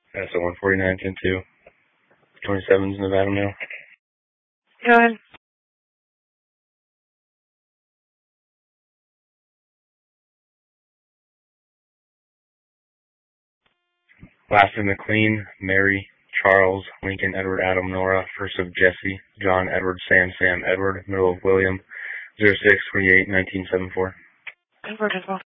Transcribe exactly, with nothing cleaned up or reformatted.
Uh, so one forty-nine, ten two. twenty-seven's Nevada mail. Go ahead. Last of McLean, Mary, Charles, Lincoln, Edward, Adam, Nora. First of Jesse, John, Edward, Sam, Sam, Edward. Middle of William, zero six twenty-eight nineteen seventy-four. Edward as well.